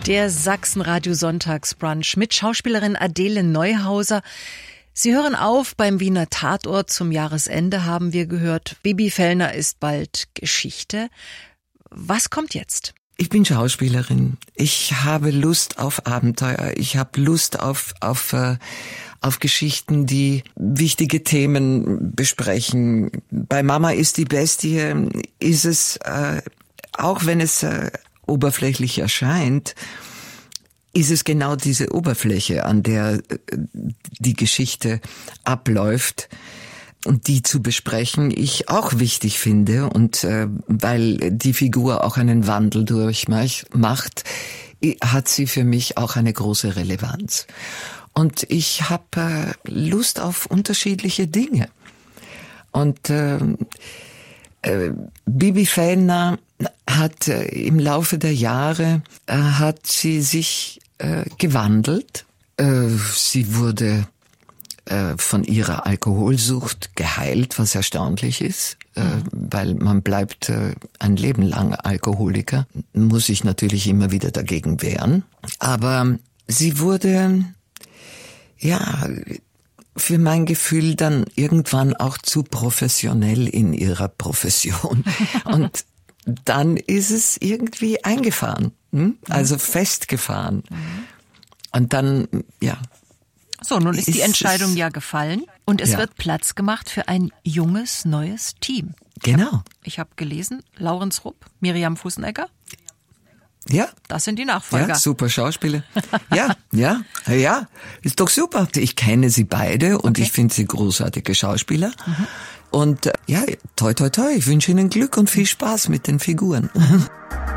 Der Sachsenradio Sonntagsbrunch mit Schauspielerin Adele Neuhauser. Sie hören auf beim Wiener Tatort. Zum Jahresende haben wir gehört, Bibi Fellner ist bald Geschichte. Was kommt jetzt? Ich bin Schauspielerin. Ich habe Lust auf Abenteuer. Ich habe Lust auf Geschichten, die wichtige Themen besprechen. Bei Mama ist die Bestie ist es, auch wenn es oberflächlich erscheint, ist es genau diese Oberfläche, an der die Geschichte abläuft und die zu besprechen ich auch wichtig finde und weil die Figur auch einen Wandel durchmacht, hat sie für mich auch eine große Relevanz. Und ich habe Lust auf unterschiedliche Dinge. Und Bibi Fellner hat im Laufe der Jahre hat sie sich gewandelt. Sie wurde von ihrer Alkoholsucht geheilt, was erstaunlich ist, weil man bleibt ein Leben lang Alkoholiker, muss sich natürlich immer wieder dagegen wehren. Aber sie wurde, ja, für mein Gefühl dann irgendwann auch zu professionell in ihrer Profession. Und dann ist es irgendwie eingefahren, also festgefahren. Und dann, ja. So, nun ist die Entscheidung ja gefallen und es wird Platz gemacht für ein junges, neues Team. Genau. Ich hab gelesen, Laurenz Rupp, Miriam Fußenegger. Ja. Das sind die Nachfolger. Ja, super Schauspieler. Ja, ist doch super. Ich kenne sie beide und ich finde sie großartige Schauspieler. Und ja, toi toi toi, ich wünsche Ihnen Glück und viel Spaß mit den Figuren.